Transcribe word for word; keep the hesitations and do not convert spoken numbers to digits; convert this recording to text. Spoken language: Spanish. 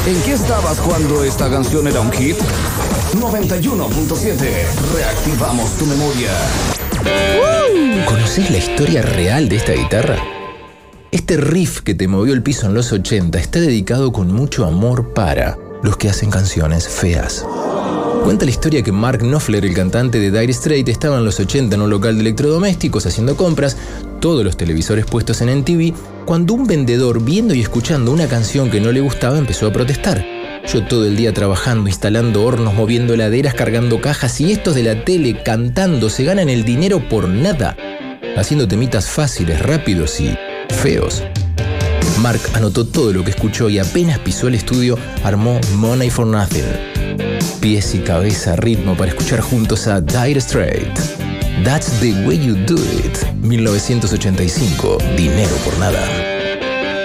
¿En qué estabas cuando esta canción era un hit? noventa y uno punto siete. Reactivamos tu memoria. ¿Conocés la historia real de esta guitarra? Este riff que te movió el piso en los ochenta está dedicado con mucho amor para los que hacen canciones feas. Cuenta la historia que Mark Knopfler, el cantante de Dire Straits, estaba en los ochenta en un local de electrodomésticos haciendo compras, todos los televisores puestos en M T V, cuando un vendedor, viendo y escuchando una canción que no le gustaba, empezó a protestar. Yo todo el día trabajando, instalando hornos, moviendo heladeras, cargando cajas, y estos de la tele cantando se ganan el dinero por nada, haciendo temitas fáciles, rápidos y feos. Mark anotó todo lo que escuchó y apenas pisó el estudio, armó Money for Nothing. Pies y cabeza, ritmo para escuchar juntos a Dire Straits. That's the way you do it. mil novecientos ochenta y cinco, dinero por nada.